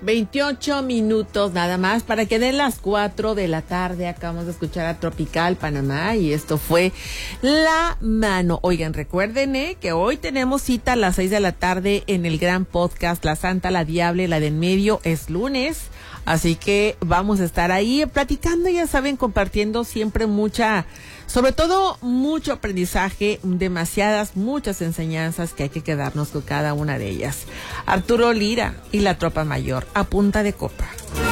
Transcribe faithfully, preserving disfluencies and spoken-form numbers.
veintiocho minutos nada más para que den las cuatro de la tarde. Acabamos de escuchar a Tropical Panamá y esto fue La Mano. Oigan, recuerden eh, que hoy tenemos cita a las seis de la tarde en el gran podcast La Santa, la Diable, la de en medio. Es lunes, así que vamos a estar ahí platicando, ya saben, compartiendo siempre mucha, sobre todo mucho aprendizaje, demasiadas, muchas enseñanzas que hay que quedarnos con cada una de ellas. Arturo Lira y la Tropa Mayor, a punta de copa.